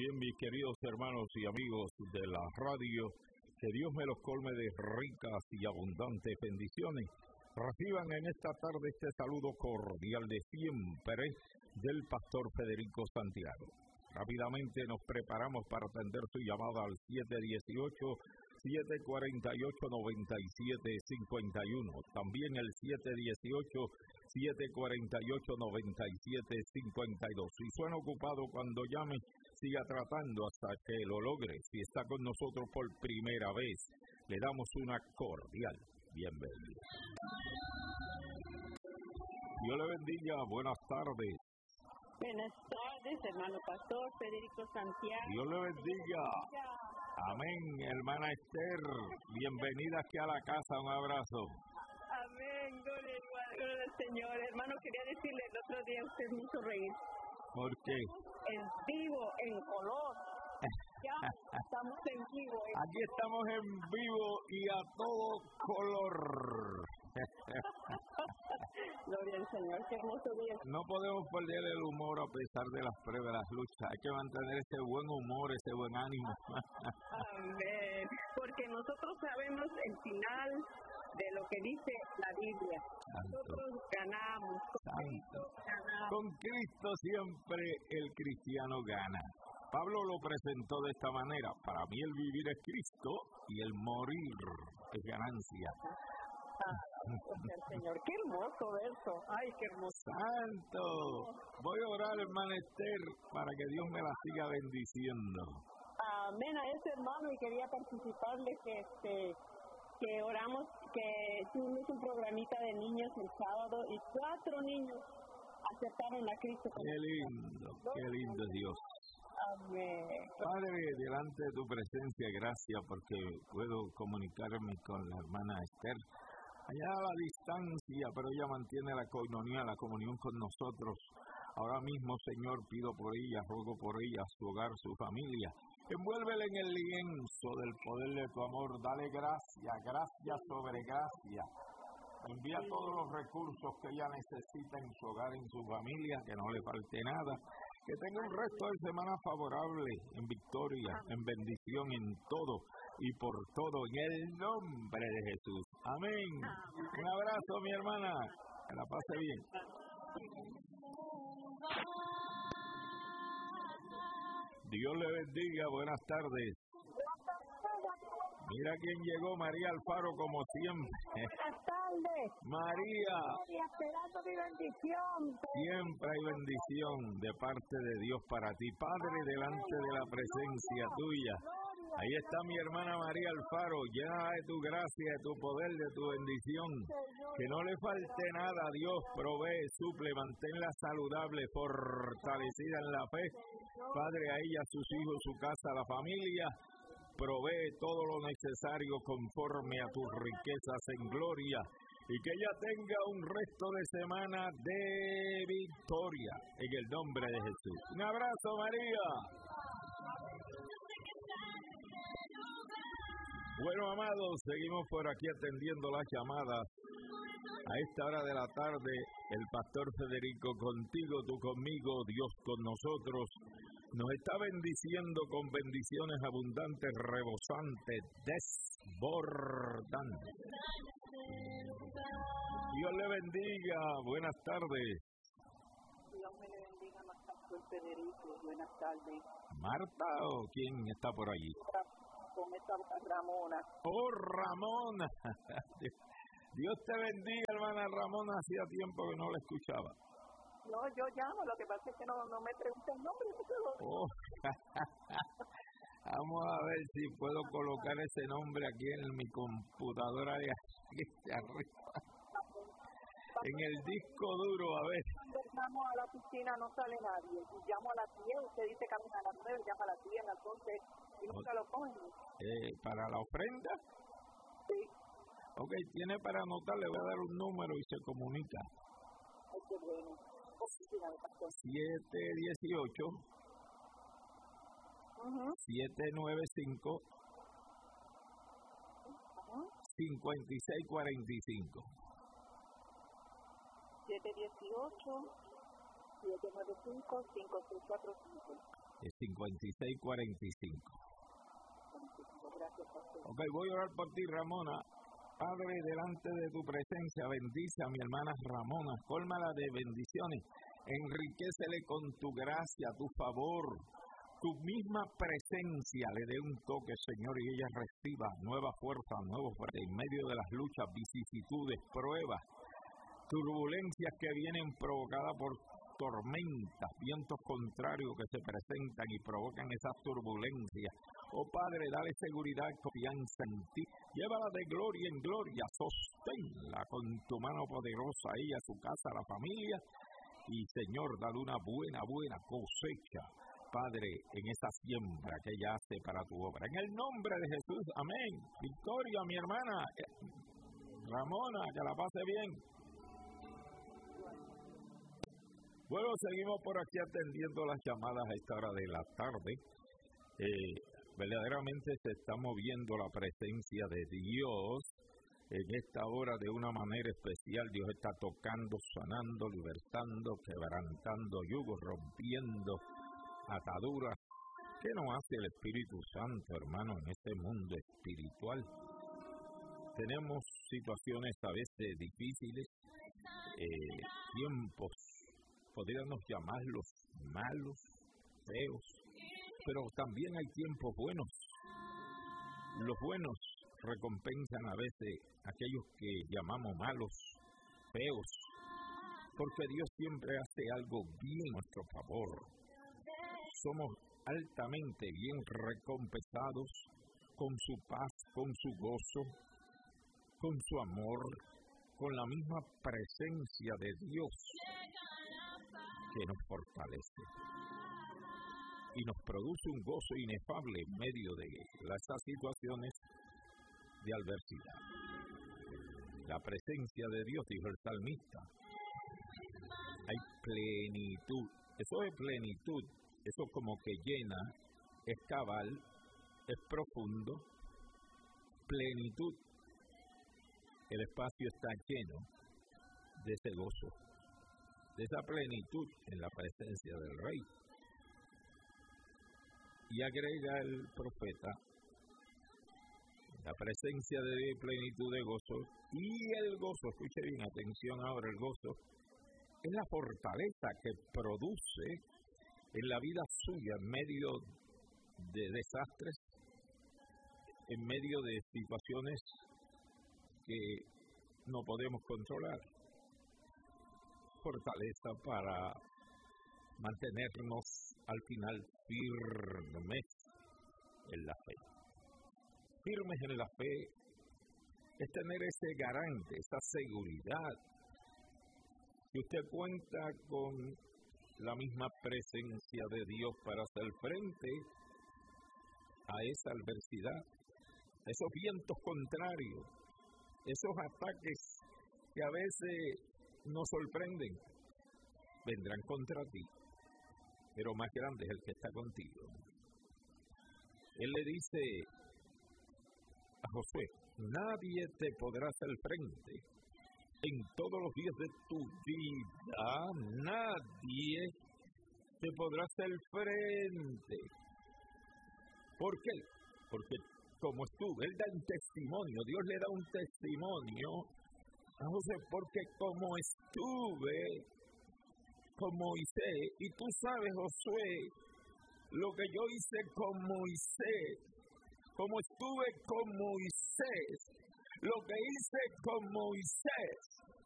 bien, mis queridos hermanos y amigos de la radio, que Dios me los colme de ricas y abundantes bendiciones. Reciban en esta tarde este saludo cordial de siempre del pastor Federico Santiago. Rápidamente nos preparamos para atender su llamada al 718-748-9751. También el 718-748-9752. Si suena ocupado cuando llame, siga tratando hasta que lo logre. Si está con nosotros por primera vez, le damos una cordial bienvenida. Dios le bendiga. Buenas tardes. Buenas tardes, hermano pastor Federico Santiago. Dios le bendiga. Amén, hermana Esther. Bienvenida aquí a la casa. Un abrazo. Amén, gloria al Señor. Hermano, quería decirle, el otro día usted me hizo reír. ¿Por qué? En vivo, en color. Ya estamos en vivo. Aquí estamos en vivo y a todo color. Gloria al Señor, qué hermoso día. No podemos perder el humor a pesar de las pruebas, las luchas. Hay que mantener ese buen humor, ese buen ánimo. Amén. Porque nosotros sabemos el final de lo que dice la Biblia. Nosotros ganamos. Con Cristo siempre el cristiano gana. Pablo lo presentó de esta manera: para mí el vivir es Cristo y el morir es ganancia. Señor, qué hermoso verso. Ay, qué hermoso. Santo. Voy a orar, hermana Esther, para que Dios me la siga bendiciendo. Amén a ese hermano, y quería participarle que oramos, que tuvimos un programita de niños el sábado y 4 niños aceptaron a Cristo. Qué lindo Dios. Amén. Padre, delante de tu presencia, gracias porque puedo comunicarme con la hermana Esther allá a la distancia, pero ella mantiene la coinonía, la comunión con nosotros. Ahora mismo, Señor, pido por ella, ruego por ella, su hogar, su familia. Envuélvele en el lienzo del poder de tu amor. Dale gracia, gracia sobre gracia. Envía todos los recursos que ella necesita en su hogar, en su familia, que no le falte nada. Que tenga un resto de semana favorable, en victoria, en bendición, en todo y por todo, en el nombre de Jesús. Amén. Un abrazo, mi hermana. Que la pase bien. Dios le bendiga. Buenas tardes. Mira quién llegó, María Alfaro, como siempre. Buenas tardes. María. Esperando mi bendición. Siempre hay bendición de parte de Dios para ti. Padre, delante de la presencia tuya. Ahí está mi hermana María Alfaro, llena de tu gracia, de tu poder, de tu bendición. Que no le falte nada, Dios provee, suple, manténla saludable, fortalecida en la fe. Padre, a ella, a sus hijos, su casa, a la familia. Provee todo lo necesario conforme a tus riquezas en gloria, y que ella tenga un resto de semana de victoria en el nombre de Jesús. Un abrazo, María. Bueno, amados, seguimos por aquí atendiendo las llamadas. A esta hora de la tarde, el pastor Federico contigo, tú conmigo, Dios con nosotros. Nos está bendiciendo con bendiciones abundantes, rebosantes, desbordantes. Dios le bendiga. Buenas tardes. Dios me le bendiga, pastor Federico. Buenas tardes. ¿Marta o quién está por allí? Con esta Ramona. ¡Oh, Ramona! Dios te bendiga, hermana Ramona. Hacía tiempo que no la escuchaba. No, yo llamo, lo que pasa es que no me pregunta el nombre. Oh. Vamos a ver si puedo colocar ese nombre aquí en mi computadora de arriba. En el disco duro, a ver. Cuando llamo a la piscina no sale nadie. Y llamo a las 10, usted dice camina a las 9, llama a las 10, a las 11 y nunca lo cogen. ¿Para la ofrenda? Sí. Ok, tiene para anotar, le voy a dar un número y se comunica. Ay, qué bueno. 718 795 5645. 718 795 5645. 5645. Ok, voy a orar por ti, Ramona. Padre, delante de tu presencia, bendice a mi hermana Ramona, cólmala de bendiciones, enriquécele con tu gracia, tu favor, tu misma presencia, le dé un toque, Señor, y ella reciba nueva fuerza, nuevo fuerte, en medio de las luchas, vicisitudes, pruebas, turbulencias que vienen provocadas por tormentas, vientos contrarios que se presentan y provocan esas turbulencias. Oh Padre, dale seguridad y confianza en ti. Llévala de gloria en gloria, sosténla con tu mano poderosa, a ella, a su casa, a la familia. Y Señor, dale una buena cosecha, Padre, en esa siembra que ella hace para tu obra. En el nombre de Jesús, amén. Victoria, mi hermana Ramona, que la pase bien. Bueno, seguimos por aquí atendiendo las llamadas a esta hora de la tarde. Verdaderamente se está moviendo la presencia de Dios en esta hora de una manera especial. Dios está tocando, sanando, libertando, quebrantando yugos, rompiendo ataduras. ¿Qué nos hace el Espíritu Santo, hermano, en este mundo espiritual? Tenemos situaciones a veces difíciles, tiempos, podríamos llamarlos malos, feos, pero también hay tiempos buenos. Los buenos recompensan a veces a aquellos que llamamos malos, feos, porque Dios siempre hace algo bien a nuestro favor. Somos altamente bien recompensados con su paz, con su gozo, con su amor, con la misma presencia de Dios que nos fortalece y nos produce un gozo inefable en medio de esas situaciones de adversidad. La presencia de Dios, dijo el salmista, hay plenitud. Eso es plenitud, eso como que llena, es cabal, es profundo, plenitud. El espacio está lleno de ese gozo, de esa plenitud en la presencia del Rey. Y agrega el profeta, la presencia de Dios y plenitud de gozo, y el gozo, escuche bien, atención ahora, el gozo es la fortaleza que produce en la vida suya en medio de desastres, en medio de situaciones que no podemos controlar. Fortaleza para mantenernos al final firmes en la fe. Firmes en la fe es tener ese garante, esa seguridad, que usted cuenta con la misma presencia de Dios para hacer frente a esa adversidad, esos vientos contrarios, esos ataques que a veces nos sorprenden, vendrán contra ti, pero más grande es el que está contigo. Él le dice a Josué, nadie te podrá hacer frente en todos los días de tu vida, nadie te podrá hacer frente. ¿Por qué? Porque como estuve, él da un testimonio, Dios le da un testimonio a José, porque como estuve con Moisés, y tú sabes, Josué, lo que yo hice con Moisés, como estuve con Moisés, lo que hice con Moisés,